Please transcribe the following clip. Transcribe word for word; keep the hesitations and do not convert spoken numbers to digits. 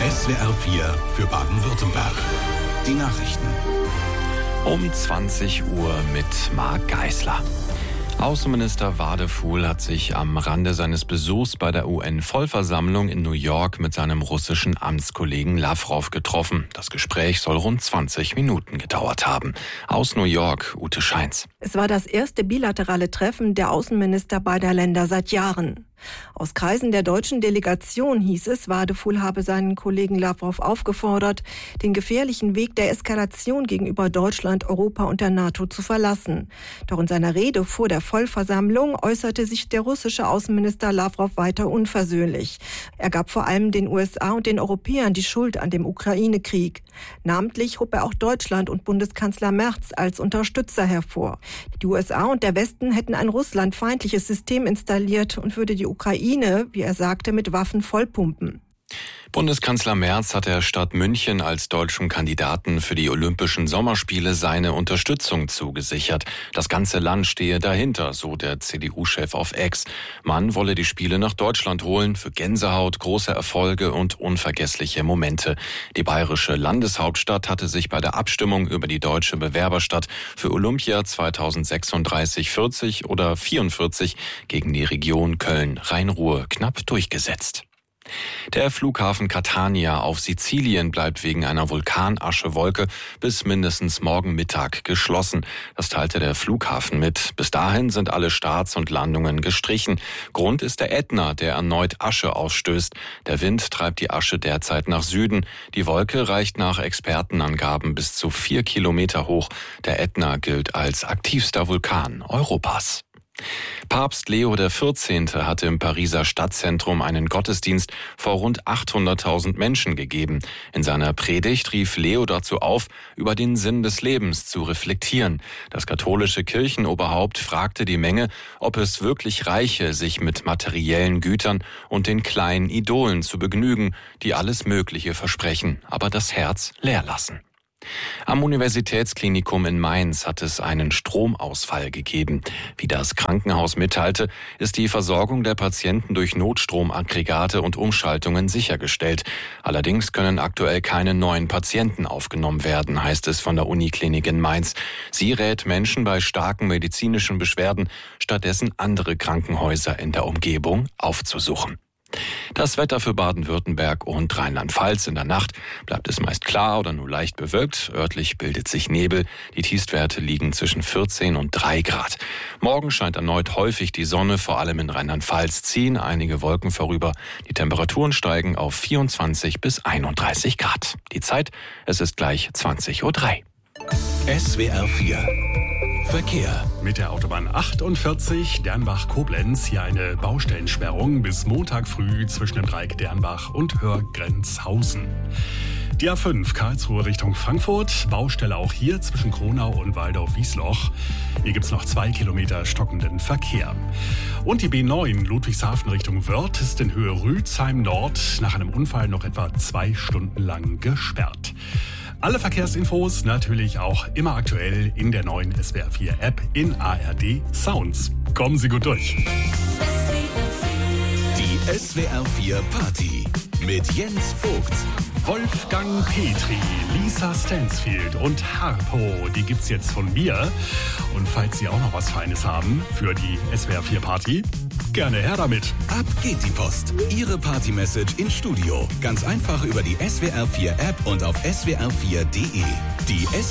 S W R vier für Baden-Württemberg. Die Nachrichten. Um zwanzig Uhr mit Marc Geisler. Außenminister Wadefuhl hat sich am Rande seines Besuchs bei der U N-Vollversammlung in New York mit seinem russischen Amtskollegen Lawrow getroffen. Das Gespräch soll rund zwanzig Minuten gedauert haben. Aus New York, Ute Scheins. Es war das erste bilaterale Treffen der Außenminister beider Länder seit Jahren. Aus Kreisen der deutschen Delegation hieß es, Wadefuhl habe seinen Kollegen Lawrow aufgefordert, den gefährlichen Weg der Eskalation gegenüber Deutschland, Europa und der NATO zu verlassen. Doch in seiner Rede vor der Vollversammlung äußerte sich der russische Außenminister Lawrow weiter unversöhnlich. Er gab vor allem den U S A und den Europäern die Schuld an dem Ukraine-Krieg. Namentlich hob er auch Deutschland und Bundeskanzler Merz als Unterstützer hervor. Die U S A und der Westen hätten ein russlandfeindliches System installiert und würde die Ukraine, wie er sagte, mit Waffen vollpumpen. Bundeskanzler Merz hat der Stadt München als deutschen Kandidaten für die Olympischen Sommerspiele seine Unterstützung zugesichert. Das ganze Land stehe dahinter, so der C D U-Chef auf X. Man wolle die Spiele nach Deutschland holen für Gänsehaut, große Erfolge und unvergessliche Momente. Die bayerische Landeshauptstadt hatte sich bei der Abstimmung über die deutsche Bewerberstadt für Olympia zweitausendsechsunddreißig, vierzig oder vierundvierzig gegen die Region Köln-Rhein-Ruhr knapp durchgesetzt. Der Flughafen Catania auf Sizilien bleibt wegen einer Vulkanaschewolke bis mindestens morgen Mittag geschlossen. Das teilte der Flughafen mit. Bis dahin sind alle Starts und Landungen gestrichen. Grund ist der Ätna, der erneut Asche ausstößt. Der Wind treibt die Asche derzeit nach Süden. Die Wolke reicht nach Expertenangaben bis zu vier Kilometer hoch. Der Ätna gilt als aktivster Vulkan Europas. Papst Leo der vierzehnte hatte im Pariser Stadtzentrum einen Gottesdienst vor rund achthunderttausend Menschen gegeben. In seiner Predigt rief Leo dazu auf, über den Sinn des Lebens zu reflektieren. Das katholische Kirchenoberhaupt fragte die Menge, ob es wirklich reiche, sich mit materiellen Gütern und den kleinen Idolen zu begnügen, die alles Mögliche versprechen, aber das Herz leer lassen. Am Universitätsklinikum in Mainz hat es einen Stromausfall gegeben. Wie das Krankenhaus mitteilte, ist die Versorgung der Patienten durch Notstromaggregate und Umschaltungen sichergestellt. Allerdings können aktuell keine neuen Patienten aufgenommen werden, heißt es von der Uniklinik in Mainz. Sie rät Menschen bei starken medizinischen Beschwerden, stattdessen andere Krankenhäuser in der Umgebung aufzusuchen. Das Wetter für Baden-Württemberg und Rheinland-Pfalz: in der Nacht bleibt es meist klar oder nur leicht bewölkt. Örtlich bildet sich Nebel. Die Tiefstwerte liegen zwischen vierzehn und drei Grad. Morgen scheint erneut häufig die Sonne. Vor allem in Rheinland-Pfalz ziehen einige Wolken vorüber. Die Temperaturen steigen auf vierundzwanzig bis einunddreißig Grad. Die Zeit, es ist gleich zwanzig Uhr drei. S W R vier Verkehr. Mit der Autobahn achtundvierzig Dernbach-Koblenz hier eine Baustellensperrung bis Montag früh zwischen dem Dreieck Dernbach und Hörgrenzhausen. Die A fünf Karlsruhe Richtung Frankfurt, Baustelle auch hier zwischen Kronau und Waldau-Wiesloch. Hier gibt's noch zwei Kilometer stockenden Verkehr. Und die B neun Ludwigshafen Richtung Wörth ist in Höhe Rützheim Nord nach einem Unfall noch etwa zwei Stunden lang gesperrt. Alle Verkehrsinfos natürlich auch immer aktuell in der neuen S W R vier App in A R D Sounds. Kommen Sie gut durch. Die S W R vier Party mit Jens Vogt. Wolfgang Petri, Lisa Stansfield und Harpo, die gibt's jetzt von mir. Und falls Sie auch noch was Feines haben für die S W R vier Party, gerne her damit. Ab geht die Post. Ihre Party-Message ins Studio. Ganz einfach über die S W R vier App und auf S W R vier Punkt de. Die S